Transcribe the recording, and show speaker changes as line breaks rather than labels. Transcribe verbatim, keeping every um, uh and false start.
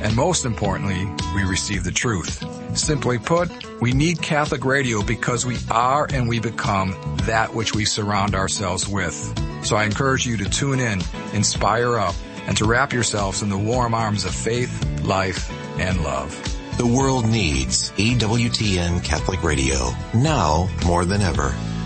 And most importantly, we receive the truth. Simply put, we need Catholic radio because we are and we become that which we surround ourselves with. So I encourage you to tune in, inspire up, and to wrap yourselves in the warm arms of faith, life, and love.
The world needs E W T N Catholic Radio now more than ever.